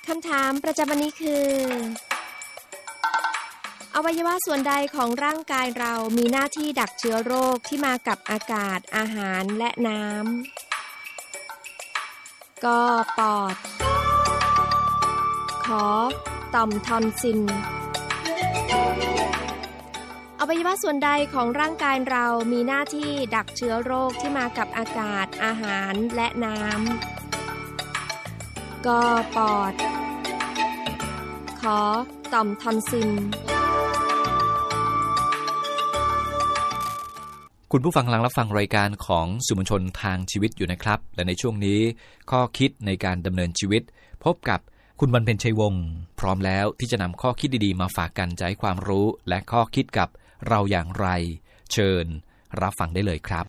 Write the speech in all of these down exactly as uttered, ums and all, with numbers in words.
คำถามประจำวันนี้คืออวัยวะส่วนใดของร่างกายเรามีหน้าที่ดักเชื้อโรคที่มากับอากาศอาหารและน้ำก.ปอดข.ต่อมทอนซิลอวัยวะส่วนใดของร่างกายเรามีหน้าที่ดักเชื้อโรคที่มากับอากาศอาหารและน้ำก.ปอดข.ต่อมทอนซิลคุณผู้ฟังกำลังรับฟังรายการของสื่อมวลชนทางชีวิตอยู่นะครับและในช่วงนี้ข้อคิดในการดำเนินชีวิตพบกับคุณบรรเพ็ญชัยวงศ์พร้อมแล้วที่จะนำข้อคิดดีๆมาฝากกันจะให้ความรู้และข้อคิดกับเราอย่างไรเชิญรับฟังได้เลยครับ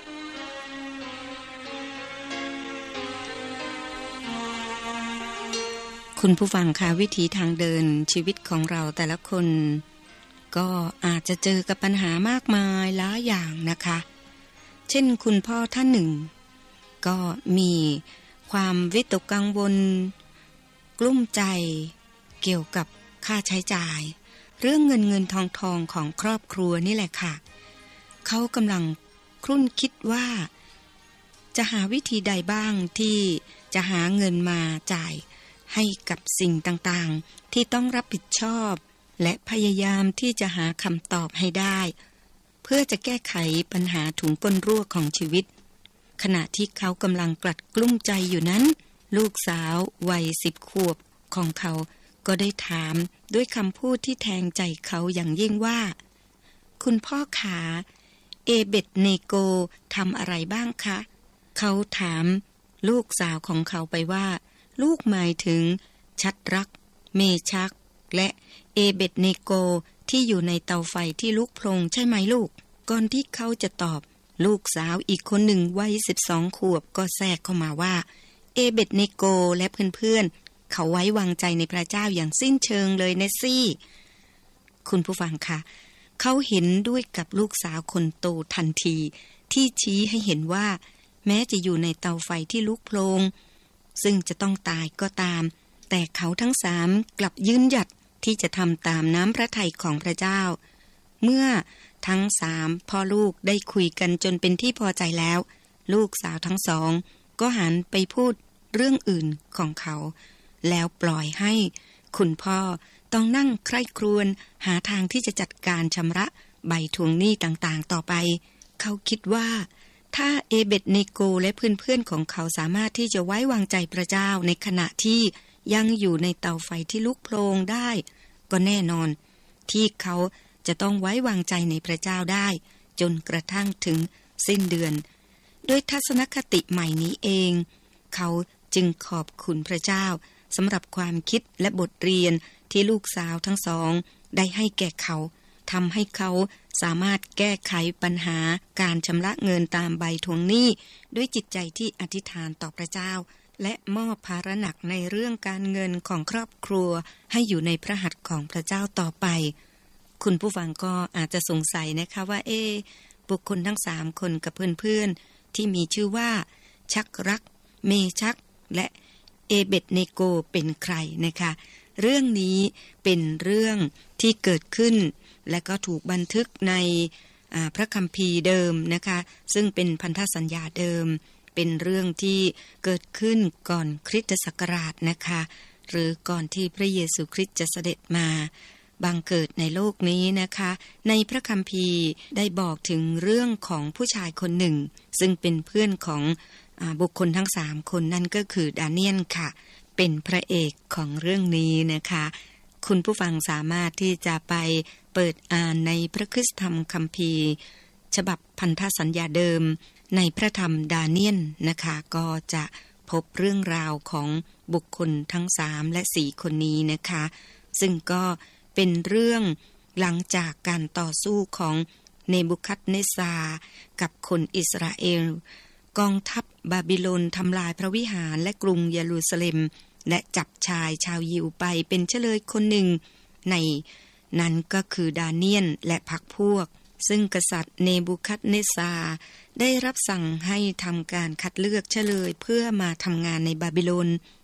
คุณผู้ฟังค่ะวิถีทางเดินชีวิตของเราแต่ละคนก็อาจจะเจอกับปัญหามากมายหลายอย่างนะคะเช่นคุณพ่อท่านหนึ่งก็มีความวิตกกังวลกลุ้มใจเกี่ยวกับค่าใช้จ่ายเรื่องเงินเงินทองทองของครอบครัวนี่แหละค่ะเขากำลังครุ่นคิดว่าจะหาวิธีใดบ้างที่จะหาเงินมาจ่ายให้กับสิ่งต่างๆที่ต้องรับผิดชอบและพยายามที่จะหาคำตอบให้ได้เพื่อจะแก้ไขปัญหาถุงก้นรั่วของชีวิตขณะที่เขากำลังกลัดกลุ้มใจอยู่นั้นลูกสาววัยสิบขวบของเขาก็ได้ถามด้วยคำพูดที่แทงใจเขาอย่างยิ่งว่าคุณพ่อขาเอเบดเนโกทำอะไรบ้างคะเขาถามลูกสาวของเขาไปว่าลูกหมายถึงชัดรักเมชักและเอเบดเนโกที่อยู่ในเตาไฟที่ลุกโพลงใช่ไหมลูกก่อนที่เขาจะตอบลูกสาวอีกคนหนึ่งวัยสิบสองขวบก็แทรกเข้ามาว่าเอเบดเนโกและเพื่อนๆเขาไว้วางใจในพระเจ้าอย่างสิ้นเชิงเลยนะซี่คุณผู้ฟังค่ะเขาเห็นด้วยกับลูกสาวคนโตทันทีที่ชี้ให้เห็นว่าแม้จะอยู่ในเตาไฟที่ลุกโพลงซึ่งจะต้องตายก็ตามแต่เขาทั้งสามกลับยืนหยัดที่จะทำตามน้ำพระทัยของพระเจ้าเมื่อทั้งสามพ่อลูกได้คุยกันจนเป็นที่พอใจแล้วลูกสาวทั้งสองก็หันไปพูดเรื่องอื่นของเขาแล้วปล่อยให้คุณพ่อต้องนั่งใคร่ครวญหาทางที่จะจัดการชำระใบทวงหนี้ต่างๆต่อไปเขาคิดว่าถ้าเอเบดเนโกและเพื่อนๆของเขาสามารถที่จะไว้วางใจพระเจ้าในขณะที่ยังอยู่ในเตาไฟที่ลุกโพลงได้ก็แน่นอนที่เขาจะต้องไว้วางใจในพระเจ้าได้จนกระทั่งถึงสิ้นเดือนด้วยทัศนคติใหม่นี้เองเขาจึงขอบคุณพระเจ้าสำหรับความคิดและบทเรียนที่ลูกสาวทั้งสองได้ให้แก่เขาทำให้เขาสามารถแก้ไขปัญหาการชำระเงินตามใบทวงหนี้ด้วยจิตใจที่อธิษฐานต่อพระเจ้าและมอบภาระหนักในเรื่องการเงินของครอบครัวให้อยู่ในพระหัตถ์ของพระเจ้าต่อไปคุณผู้ฟังก็อาจจะสงสัยนะคะว่าเอ๊ะบุคคลทั้งสามคนกับเพื่อนๆที่มีชื่อว่าชักรักเมชักและเอเบดเนโกเป็นใครนะคะเรื่องนี้เป็นเรื่องที่เกิดขึ้นและก็ถูกบันทึกในพระคัมภีร์เดิมนะคะซึ่งเป็นพันธสัญญาเดิมเป็นเรื่องที่เกิดขึ้นก่อนคริสตศักราชนะคะหรือก่อนที่พระเยซูคริสต์จะเสด็จมาบังเกิดในโลกนี้นะคะในพระคัมภีร์ได้บอกถึงเรื่องของผู้ชายคนหนึ่งซึ่งเป็นเพื่อนของบุคคลทั้งสามคนนั่นก็คือดาเนียลค่ะเป็นพระเอกของเรื่องนี้นะคะคุณผู้ฟังสามารถที่จะไปเปิดอ่านในพระคริสตธรรมคัมภีร์ฉบับพันธสัญญาเดิมในพระธรรมดาเนียลนะคะก็จะพบเรื่องราวของบุคคลทั้งสามและสี่คนนี้นะคะซึ่งก็เป็นเรื่องหลังจากการต่อสู้ของเนบูคัดเนซาร์กับคนอิสราเอลกองทัพบาบิโลนทำลายพระวิหารและกรุงเยรูซาเล็มและจับชายชาวยิวไปเป็นเฉลยคนหนึ่งในนั้นก็คือดาเนียลและพรรคพวกซึ่งกษัตริย์เนบูคัดเนซาร์ได้รับสั่งให้ทำการคัดเลือกเฉลยเพื่อมาทำงานในบาบิโลน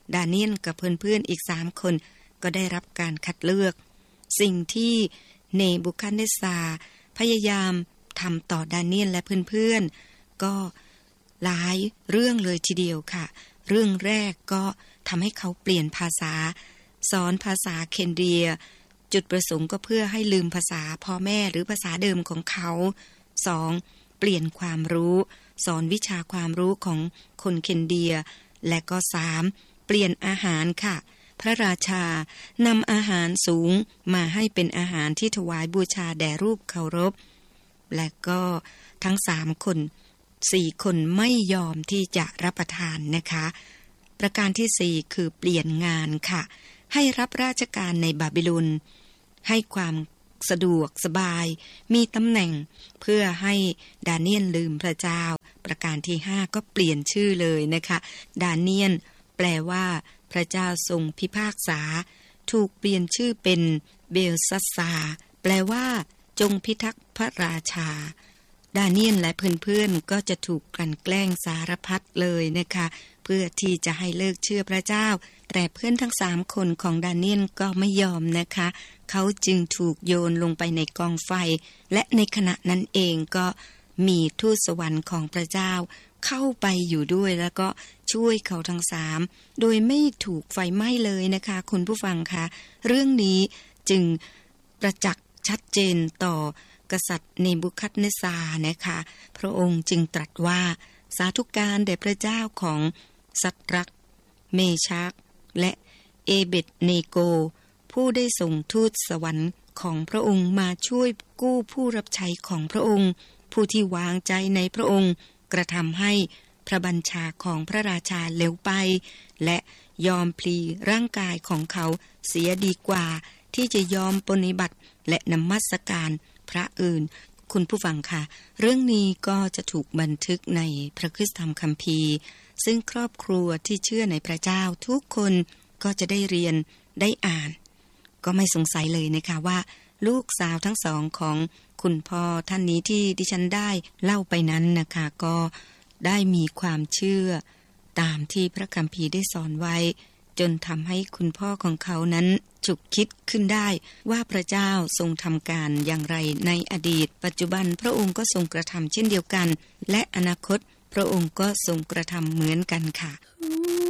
ดาเนียลกับเพื่อนๆอีกสามคนก็ได้รับการคัดเลือกสิ่งที่เนบูคัดเนสซาร์พยายามทำต่อดาเนียลและเพื่อนๆก็หลายเรื่องเลยทีเดียวค่ะเรื่องแรกก็ทำให้เขาเปลี่ยนภาษาสอนภาษาเคนเดียจุดประสงค์ก็เพื่อให้ลืมภาษาพ่อแม่หรือภาษาเดิมของเขาสองเปลี่ยนความรู้สอนวิชาความรู้ของคนเคนเดียและก็สามเปลี่ยนอาหารค่ะพระราชานำอาหารสูงมาให้เป็นอาหารที่ถวายบูชาแด่รูปเคารพและก็ทั้งสามคนสี่คนไม่ยอมที่จะรับประทานนะคะประการที่สี่คือเปลี่ยนงานค่ะให้รับราชการในบาบิโลนให้ความสะดวกสบายมีตำแหน่งเพื่อให้ดาเนียลลืมพระเจ้าประการที่ห้าก็เปลี่ยนชื่อเลยนะคะดาเนียลแปลว่าพระเจ้าทรงพิพากษาถูกเปลี่ยนชื่อเป็นเบลซัสซาแปลว่าจงพิทักษ์พระราชาดาเนียลและเพื่อนๆก็จะถูกกลั่นแกล้งสารพัดเลยนะคะเพื่อที่จะให้เลิกเชื่อพระเจ้าแต่เพื่อนทั้งสามคนของดาเนียลก็ไม่ยอมนะคะเขาจึงถูกโยนลงไปในกองไฟและในขณะนั้นเองก็มีทูตสวรรค์ของพระเจ้าเข้าไปอยู่ด้วยแล้วก็ช่วยเขาทั้งสามโดยไม่ถูกไฟไหม้เลยนะคะคุณผู้ฟังคะเรื่องนี้จึงประจักษ์ชัดเจนต่อกษัตริย์เนบูคัดเนสซาร์นะคะพระองค์จึงตรัสว่าสาธุการแด่พระเจ้าของซัดรักเมชากและเอเบดเนโกผู้ได้ส่งทูตสวรรค์ของพระองค์มาช่วยกู้ผู้รับใช้ของพระองค์ผู้ที่วางใจในพระองค์กระทำให้พระบัญชาของพระราชาเร็วไปและยอมพลีร่างกายของเขาเสียดีกว่าที่จะยอมปฏิบัติและนมัสการพระอื่นคุณผู้ฟังค่ะเรื่องนี้ก็จะถูกบันทึกในพระคริสตธรรมคัมภีร์ซึ่งครอบครัวที่เชื่อในพระเจ้าทุกคนก็จะได้เรียนได้อ่านก็ไม่สงสัยเลยนะคะว่าลูกสาวทั้งสองของคุณพ่อท่านนี้ที่ดิฉันได้เล่าไปนั้นนะคะก็ได้มีความเชื่อตามที่พระคัมภีร์ได้สอนไว้จนทำให้คุณพ่อของเขานั้นฉุกคิดขึ้นได้ว่าพระเจ้าทรงทำการอย่างไรในอดีตปัจจุบันพระองค์ก็ทรงกระทำเช่นเดียวกันและอนาคตพระองค์ก็ทรงกระทำเหมือนกันค่ะ